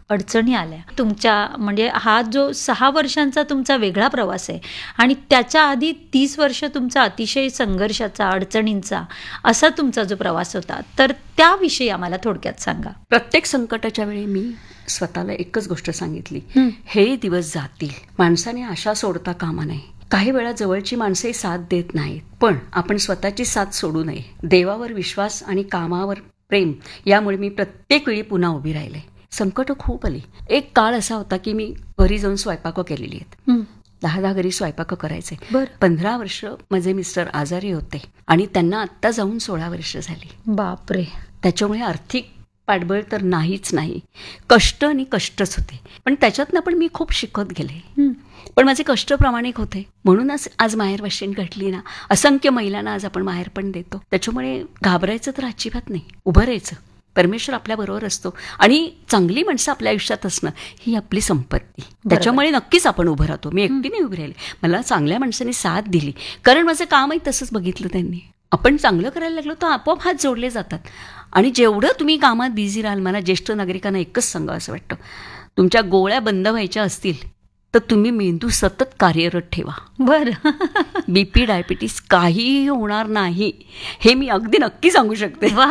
अडचणी आल्या तुमच्या, म्हणजे हा जो 6 वर्षांचा तुमचा वेगळा प्रवास आहे आणि त्याच्या आधी 30 वर्ष तुमचा अतिशय संघर्षाचा, अडचणींचा असा तुमचा जो प्रवास होता, तर त्याविषयी आम्हाला थोडक्यात सांगा. प्रत्येक संकटाच्या वेळी मी स्वतःला एकच गोष्ट सांगितली, हे दिवस जातील. माणसाने आशा सोडता कामा नये. काही वेळा जवळची माणसे साथ देत नाहीत, पण आपण स्वतःची साथ सोडू नये. देवावर विश्वास आणि कामावर प्रेम यामुळे मी प्रत्येक वेळी पुन्हा उभी राहिले. संकट खूप आली. एक काळ असा होता की मी घरी जाऊन स्वयंपाक केलेली आहेत. 10 घरी स्वयंपाक करायचे. 15 वर्ष माझे मिस्टर आजारी होते आणि त्यांना आत्ता जाऊन 16 वर्ष झाली. बापरे. त्याच्यामुळे आर्थिक पाठबळ तर नाहीच नाही. कष्ट आणि कष्टच होते, पण त्याच्यातनं पण मी खूप शिकत गेले. पण माझे कष्ट प्रामाणिक होते, म्हणूनच आज माहेरवाशीण घडली ना. असंख्य महिलांना आज आपण माहेर पण देतो. त्याच्यामुळे घाबरायचं तर अजिबात नाही, उभं राहायचं. परमेश्वर आपल्याबरोबर असतो आणि चांगली माणसं आपल्या आयुष्यात असणं ही आपली संपत्ती. त्याच्यामुळे नक्कीच आपण उभं राहतो. मी एकटी नाही उभी राहिले, मला चांगल्या माणसांनी साथ दिली, कारण माझं कामही तसंच बघितलं त्यांनी. आपण चांगलं करायला लागलो तर आपोआप हात जोडले जातात. आणि जेवढं तुम्ही कामात बिझी राहाल, मला ज्येष्ठ नागरिकांना एकच सांगावं असं वाटतं, तुमच्या गोळ्या बंद व्हायच्या असतील तर तुम्ही मेंदू सतत कार्यरत ठेवा. बरं. BP डायबिटीस काहीही होणार नाही, हे मी अगदी नक्की सांगू शकते. वा.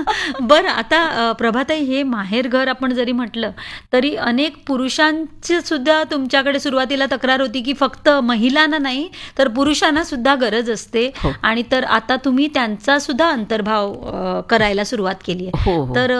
बरं, आता प्रभाताई, हे माहेरघर आपण जरी म्हटलं तरी अनेक पुरुषांची सुद्धा तुमच्याकडे सुरुवातीला तक्रार होती की फक्त महिलांना नाही तर पुरुषांना सुद्धा गरज असते. आणि तर आता तुम्ही त्यांचा सुद्धा अंतर्भाव करायला सुरुवात केली आहे. तर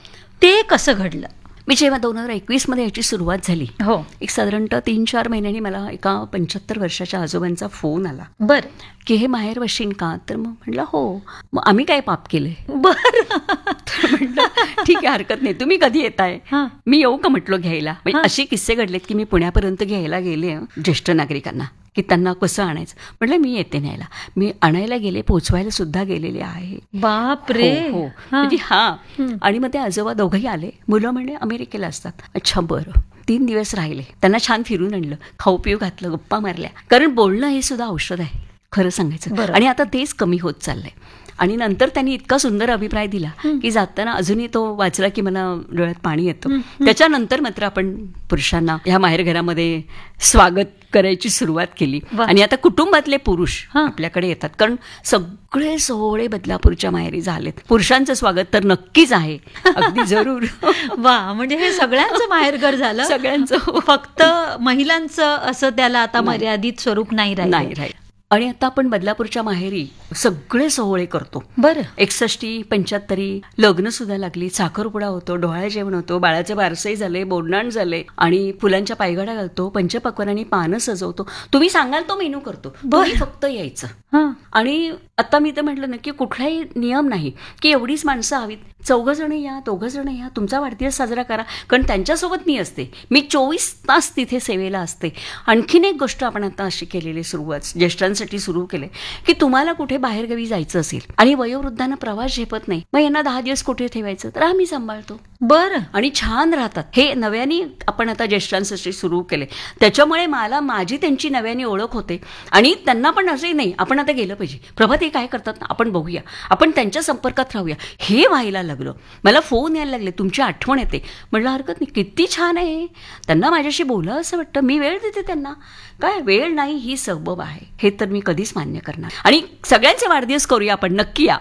ते कसं घडलं? मी जेव्हा 2021 मध्ये याची सुरुवात झाली, एक साधारणतः 3-4 महिन्यांनी मला एका 75 वर्षाच्या आजोबांचा फोन आला. बरं. की हे माहेर वशीन का? तर मग म्हटलं हो. मग आम्ही काय पाप केलंय? बरं. तर म्हटलं ठीक आहे, हरकत नाही, तुम्ही कधी येताय? मी येऊ का म्हटलं घ्यायला? म्हणजे असे किस्से घडलेत की मी पुण्यापर्यंत घ्यायला गेले ज्येष्ठ नागरिकांना, की त्यांना कसं आणायचं. म्हटलं मी येते न्यायला. मी आणायला गेले, पोचवायला सुद्धा गेलेले आहे. बापरे. हो. म्हणजे आणि मग ते आजोबा दोघंही आले. मुलं म्हणजे अमेरिकेला असतात. अच्छा, बरं. 3 दिवस राहिले. त्यांना छान फिरून आणलं, खाऊ पिऊ घातलं, गप्पा मारल्या. कारण बोलणं हे सुद्धा औषध आहे, खरं सांगायचं. आणि आता तेच कमी होत चाललंय. आणि नंतर त्यांनी इतका सुंदर अभिप्राय दिला की जाताना अजूनही तो वाचला की मला डोळ्यात पाणी येतं. त्याच्यानंतर मात्र आपण पुरुषांना ह्या माहेरघरामध्ये स्वागत करायची सुरुवात केली. आणि आता कुटुंबातले पुरुष आपल्याकडे येतात, कारण सगळे सोहळे बदलापूरच्या माहेरी झालेत. पुरुषांचं स्वागत तर नक्कीच आहे, अगदी जरूर. वा, म्हणजे हे सगळ्यांचं माहेरघर झालं, सगळ्यांचं. फक्त महिलांचं असं त्याला आता मर्यादित स्वरूप नाही राहिलं. आणि आता आपण बदलापूरच्या माहेरी सगळे सोहळे करतो. बरं. 61, 75 लग्न सुद्धा लागली, साखरपुडा होतो, डोहाळे जेवण होतो, बाळाचे बारसही झाले, बोडणाण झाले, आणि फुलांच्या पायघड्या घालतो, पंचपक्वान्नांनी पानं सजवतो. तुम्ही सांगाल तो मेनू करतो, तुम्ही फक्त यायचं. आणि आता मी तर म्हटलं ना की कुठलाही नियम नाही की एवढीच माणसं हवीत. 4 जण या, 2 जण या, तुमचा वाढदिवस साजरा करा, कारण त्यांच्यासोबत मी असते. मी 24 तास तिथे सेवेला असते. आणखीन एक गोष्ट आपण आता अशी केलेली सुरुवात ज्येष्ठांसाठी सुरू केले की तुम्हाला कुठे बाहेरगावी जायचं असेल आणि वयोवृद्धांना प्रवास झेपत नाही, मग यांना 10 दिवस कुठे ठेवायचं, तर आम्ही सांभाळतो. बरं. आणि छान राहतात. हे नव्याने आपण आता ज्येष्ठांसाठी सुरू केले. त्याच्यामुळे मला माझी त्यांची नव्याने ओळख होते आणि त्यांना पण असंही नाही आपण आता गेलं पाहिजे, प्रभात हे काय करतात ना, आपण बघूया, आपण त्यांच्या संपर्कात राहूया, हे व्हायला लागलं. मला फोन यायला लागले, तुमची आठवण येते. म्हटलं हरकत नाही, किती छान आहे, त्यांना माझ्याशी बोलावं असं वाटतं, मी वेळ देते त्यांना. काय वेळ नाही ही सबब आहे, हे तर मी कधीच मान्य करणार. आणि सगळ्यांचे वाढदिवस करूया आपण, नक्की या.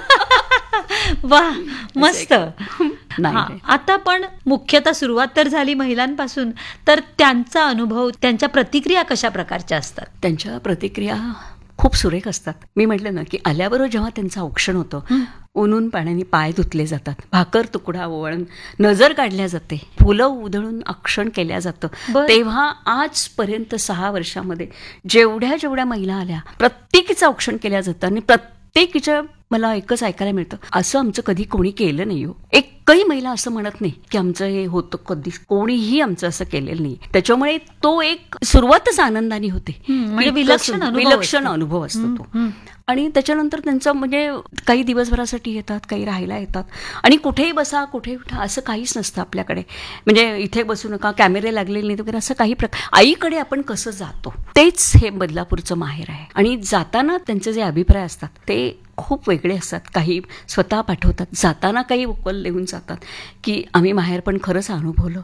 वा, मस्त. आता पण मुख्यतः सुरुवात तर झाली महिलांपासून, तर त्यांचा अनुभव, त्यांच्या प्रतिक्रिया कशा प्रकारच्या असतात? त्यांच्या प्रतिक्रिया खूप सुरेख असतात. मी म्हटलं ना की आल्याबरोबर जेव्हा त्यांचं औक्षण होतं, ऊन पाण्याने पाय धुतले जातात, भाकर तुकडा ओवाळून नजर काढल्या जाते, फुलं उधळून औक्षण केल्या जातं, तेव्हा आजपर्यंत 6 वर्षामध्ये जेवढ्या महिला आल्या प्रत्येकीचं औक्षण केल्या जातं. आणि प्रत्येकीच्या मला एकच ऐकायला मिळतं, असं आमचं कधी कोणी केलं नाही हो. एकही महिला असं म्हणत नाही की आमचं हे होतं, कधी कोणीही आमचं असं केलेलं नाही. त्याच्यामुळे तो एक सुरुवातच आनंदाने होते, म्हणजे विलक्षण अनुभव असतो तो. आणि त्याच्यानंतर त्यांचं म्हणजे काही दिवसभरासाठी येतात, काही राहायला येतात. आणि कुठेही बसा, कुठे उठा असं काहीच नसतं आपल्याकडे. म्हणजे इथे बसू नका, कॅमेरे लागलेले नाहीत वगैरे असं काही प्रकार. आईकडे आपण कसं जातो तेच हे बदलापूरचं माहेर आहे. आणि जाताना त्यांचे जे अभिप्राय असतात ते खूप वेगळे असतात. काही स्वतः पाठवतात, जाताना काही वक्कल लिहून जातात की आम्ही माहेर पण खरंच अनुभवलं,